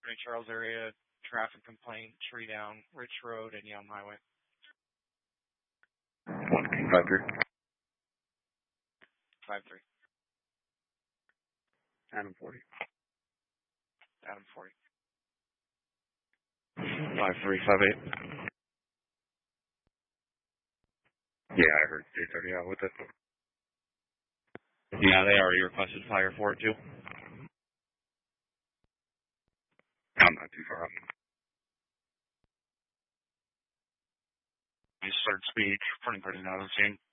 St. Charles area, traffic complaint, tree down, Rich Road and Yelm Highway. 153. 53. Adam 40. Adam 40. 5358. Yeah, I heard 330 out with it. Yeah, they already requested fire for it too. I'm not too far up. You start speech, pretty now, the scene.